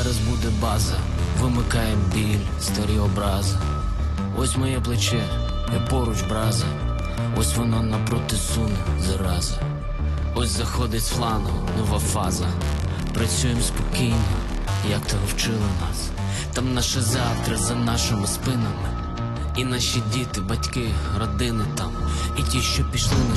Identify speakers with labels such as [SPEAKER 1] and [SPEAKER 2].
[SPEAKER 1] зараз буде база. Вимикаєм біль, старі образи. Ось моє плече, я поруч браза. Ось воно напроти суне, зараза. Ось заходить з флангу нова фаза. Працюємо спокійно, як того вчили нас. Там наше завтра за нашими спинами. І наші діти, батьки, родини там. І ті, що пішли на